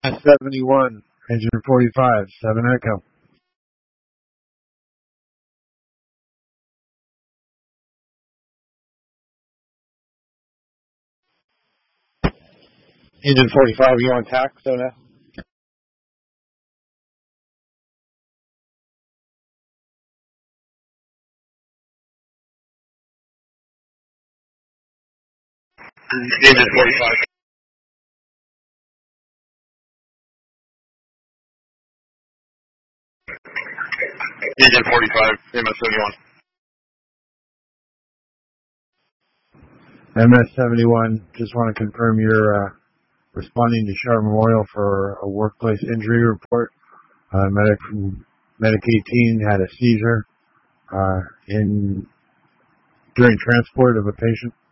MS-71, engine 45, 7 Echo. Engine 45, are you on TAC, Sona? Engine 45. Engine 45, MS-71. MS-71, just want to confirm you're responding to Sharp Memorial for a workplace injury report. Medic from Medic 18 had a seizure during transport of a patient.